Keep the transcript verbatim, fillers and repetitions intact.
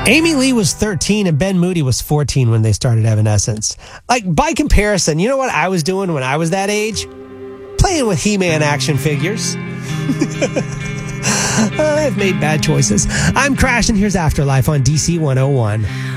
Amy Lee was thirteen and Ben Moody was fourteen when they started Evanescence. Like, by comparison, you know what I was doing when I was that age? Playing with He-Man action figures. I've made bad choices. I'm Crash, and here's Afterlife on D C one oh one.